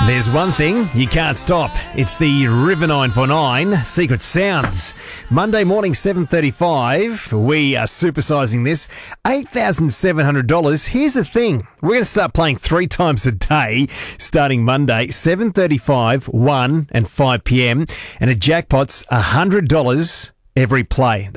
There's one thing you can't stop. It's the River 949 Secret Sounds. Monday morning, 7:35. We are supersizing this. $8,700. Here's the thing. We're going to start playing 3 times a day starting Monday, 7:35, 1 and 5 p.m. And a jackpot's $100 every play.